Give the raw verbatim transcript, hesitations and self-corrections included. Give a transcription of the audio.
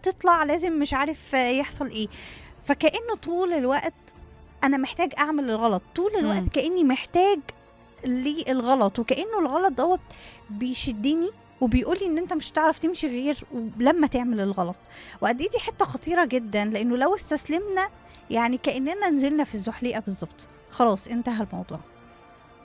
تطلع لازم مش عارف يحصل ايه. فكأنه طول الوقت انا محتاج اعمل الغلط، طول الوقت مم. كأني محتاج للغلط، وكأنه الغلط دوت بيشدني وبيقولي ان انت مش هتعرف تمشي غير لما تعمل الغلط. وقد ايه دي حتة خطيرة جدا، لانه لو استسلمنا يعني كأننا نزلنا في الزحليقة بالظبط، خلاص انتهى الموضوع.